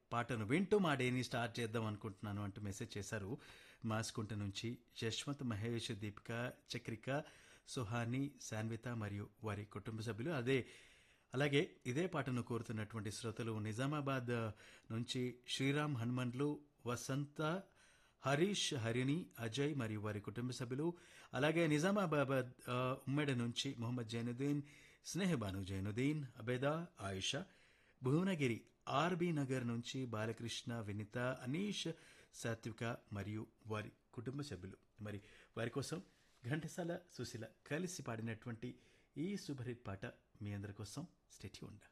పాటను వింటూ మా డేని స్టార్ట్ చేద్దాం అనుకుంటున్నాను అంటూ మెసేజ్ చేశారు మాస్కుంట నుంచి యశ్వంత్, మహేష్, దీపిక, చక్రిక, సుహాని, శాన్విత మరియు వారి కుటుంబ సభ్యులు. అలాగే ఇదే పాటను కోరుతున్నటువంటి శ్రోతలు నిజామాబాద్ నుంచి శ్రీరామ్ హనుమండ్లు, వసంత, హరీష్, హరిణి, అజయ్ మరియు వారి కుటుంబ సభ్యులు. అలాగే నిజామాబాద్ ఉమ్మడి నుంచి మొహమ్మద్ జైనుద్దీన్, స్నేహబాను జైనుద్దీన్, అబేదా, ఆయిషా. భువనగిరి ఆర్బీ నగర్ నుంచి బాలకృష్ణ, వినిత, అనీష్, సాత్విక మరియు వారి కుటుంబ సభ్యులు. మరి వారి కోసం ఘంటసాల, సుశీల కలిసి పాడినటువంటి ఈ సూపర్ హిట్ పాట మీ అందరి కోసం. Stay tuned.